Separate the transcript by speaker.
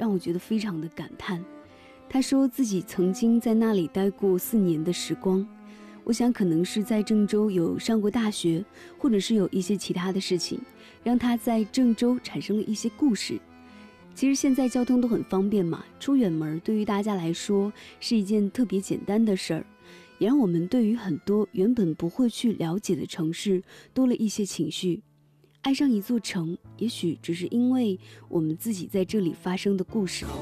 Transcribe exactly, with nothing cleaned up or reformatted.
Speaker 1: 让我觉得非常的感叹。他说自己曾经在那里待过四年的时光，我想可能是在郑州有上过大学，或者是有一些其他的事情，让他在郑州产生了一些故事。其实现在交通都很方便嘛，出远门对于大家来说是一件特别简单的事儿，也让我们对于很多原本不会去了解的城市多了一些情绪。爱上一座城，也许只是因为我们自己在这里发生的故事。